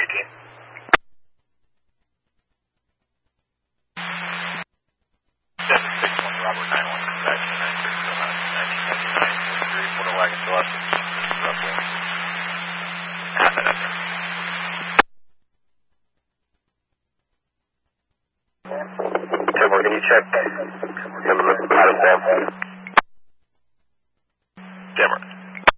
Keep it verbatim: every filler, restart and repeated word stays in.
team. seven six one Robert nine one, contact nine six one nineteen ninety-nine, three quarter wagon to us, roughly. Half an hour. Timber, can you check? Timber, how to Timber.